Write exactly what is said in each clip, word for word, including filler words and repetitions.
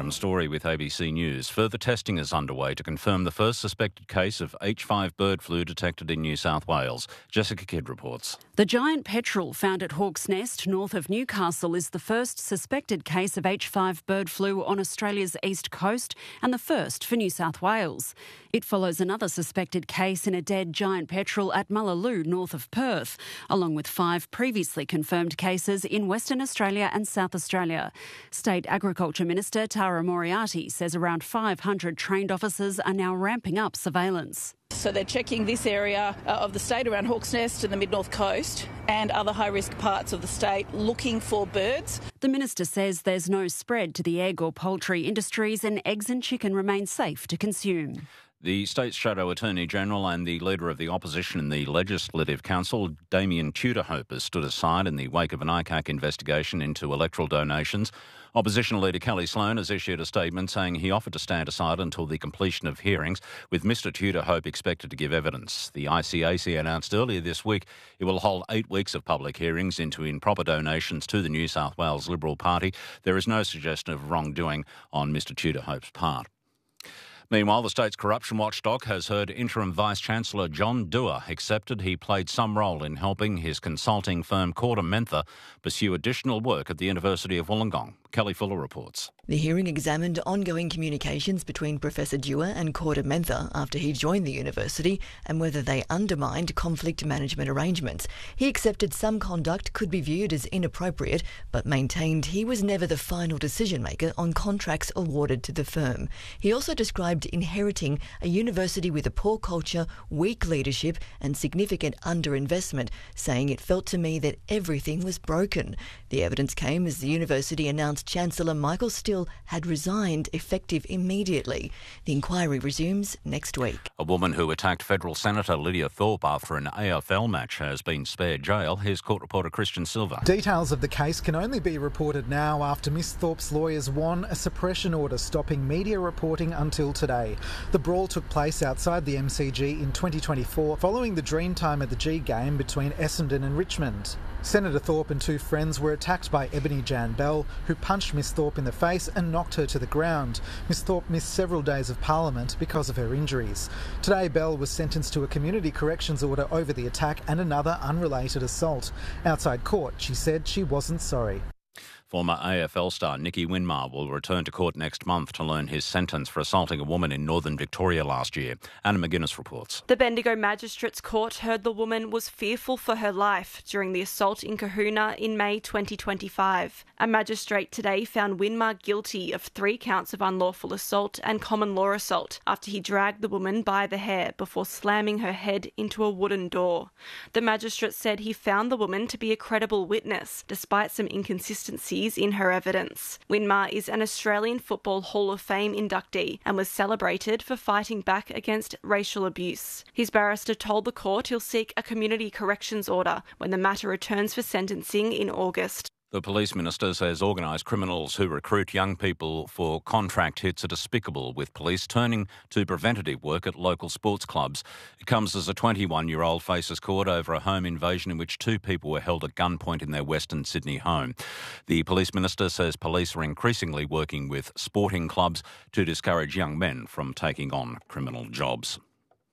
Jordan Story with A B C News. Further testing is underway to confirm the first suspected case of H five bird flu detected in New South Wales. Jessica Kidd reports. The giant petrel found at Hawk's Nest, north of Newcastle, is the first suspected case of H five bird flu on Australia's east coast and the first for New South Wales. It follows another suspected case in a dead giant petrel at Mullaloo, north of Perth, along with five previously confirmed cases in Western Australia and South Australia. State Agriculture Minister Tara Moriarty says around five hundred trained officers are now ramping up surveillance. So they're checking this area uh, of the state around Hawk's Nest and the mid-north coast and other high-risk parts of the state looking for birds. The minister says there's no spread to the egg or poultry industries and eggs and chicken remain safe to consume. The state's Shadow Attorney-General and the Leader of the Opposition in the Legislative Council, Damien Tudorhope, has stood aside in the wake of an I C A C investigation into electoral donations. Opposition Leader Kelly Sloan has issued a statement saying he offered to stand aside until the completion of hearings, with Mr Tudorhope expected to give evidence. The I C A C announced earlier this week it will hold eight weeks of public hearings into improper donations to the New South Wales Liberal Party. There is no suggestion of wrongdoing on Mr Tudorhope's part. Meanwhile, the state's corruption watchdog has heard Interim Vice-Chancellor John Dewar accepted he played some role in helping his consulting firm KordaMentha pursue additional work at the University of Wollongong. Kelly Fuller reports. The hearing examined ongoing communications between Professor Dewar and KordaMentha after he joined the university and whether they undermined conflict management arrangements. He accepted some conduct could be viewed as inappropriate, but maintained he was never the final decision-maker on contracts awarded to the firm. He also described inheriting a university with a poor culture, weak leadership and significant underinvestment, saying it felt to me that everything was broken. The evidence came as the university announced Chancellor Michael Still had resigned effective immediately. The inquiry resumes next week. A woman who attacked federal Senator Lydia Thorpe after an A F L match has been spared jail. Here's court reporter Christian Silva. Details of the case can only be reported now after Miss Thorpe's lawyers won a suppression order stopping media reporting until today. The brawl took place outside the M C G in twenty twenty-four following the Dreamtime at the G game between Essendon and Richmond. Senator Thorpe and two friends were attacked by Ebony Jan Bell, who punched Miss Thorpe in the face and knocked her to the ground. Miss Thorpe missed several days of Parliament because of her injuries. Today, Bell was sentenced to a community corrections order over the attack and another unrelated assault. Outside court, she said she wasn't sorry. Former A F L star Nicky Winmar will return to court next month to learn his sentence for assaulting a woman in northern Victoria last year. Anna McGuinness reports. The Bendigo Magistrates Court heard the woman was fearful for her life during the assault in Kahuna in May twenty twenty-five. A magistrate today found Winmar guilty of three counts of unlawful assault and common law assault after he dragged the woman by the hair before slamming her head into a wooden door. The magistrate said he found the woman to be a credible witness, despite some inconsistencies in her evidence. Winmar is an Australian Football Hall of Fame inductee and was celebrated for fighting back against racial abuse. His barrister told the court he'll seek a community corrections order when the matter returns for sentencing in August. The police minister says organised criminals who recruit young people for contract hits are despicable, with police turning to preventative work at local sports clubs. It comes as a twenty-one-year-old faces court over a home invasion in which two people were held at gunpoint in their Western Sydney home. The police minister says police are increasingly working with sporting clubs to discourage young men from taking on criminal jobs.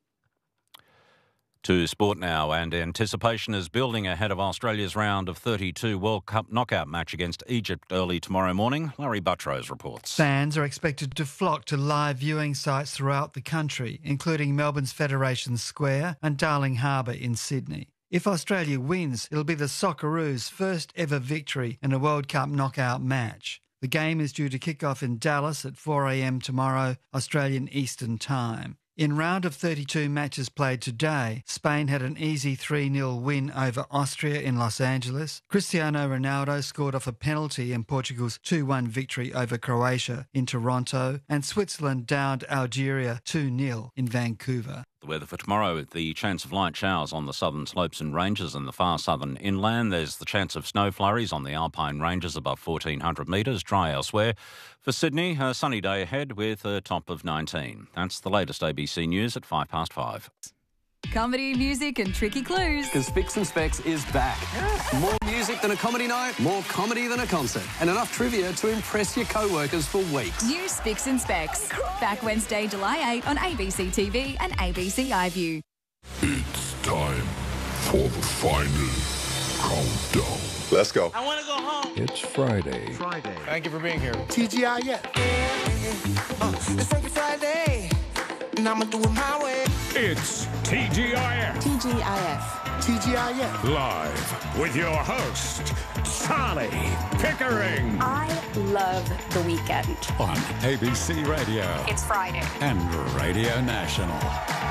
To sport now, and anticipation is building ahead of Australia's round of thirty-two World Cup knockout match against Egypt early tomorrow morning. Larry Buttrose reports. Fans are expected to flock to live viewing sites throughout the country, including Melbourne's Federation Square and Darling Harbour in Sydney. If Australia wins, it'll be the Socceroos' first ever victory in a World Cup knockout match. The game is due to kick off in Dallas at four a.m. tomorrow, Australian Eastern Time. In round of thirty-two matches played today, Spain had an easy three nil win over Austria in Los Angeles. Cristiano Ronaldo scored off a penalty in Portugal's two one victory over Croatia in Toronto, and Switzerland downed Algeria two nil in Vancouver. The weather for tomorrow, the chance of light showers on the southern slopes and ranges and the far southern inland. There's the chance of snow flurries on the alpine ranges above fourteen hundred metres, dry elsewhere. For Sydney, a sunny day ahead with a top of nineteen. That's the latest A B C News at five past five. Comedy, music and tricky clues. Because Spicks and Specs is back. More music than a comedy night, more comedy than a concert, and enough trivia to impress your co-workers for weeks. New Spicks and Specs. Back Wednesday, July eighth on A B C T V and A B C iView. It's time for the final countdown. Let's go. I want to go home. It's Friday. Friday. Thank you for being here. T G I F. Uh, it's Frankie Friday, and I'm going to do it my way. It's T G I F. T G I F. T G I F. Live with your host, Charlie Pickering. I love the weekend. On A B C Radio. It's Friday. And Radio National.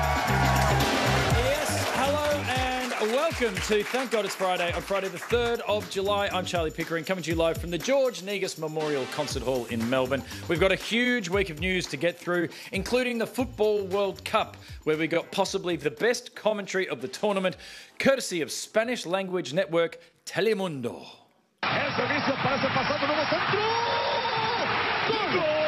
Yes, hello and welcome to Thank God It's Friday on Friday the third of July. I'm Charlie Pickering, coming to you live from the George Negus Memorial Concert Hall in Melbourne. We've got a huge week of news to get through, including the Football World Cup, where we got possibly the best commentary of the tournament, courtesy of Spanish language network Telemundo. El servicio parece pasado, nuevo centro. ¡Gol!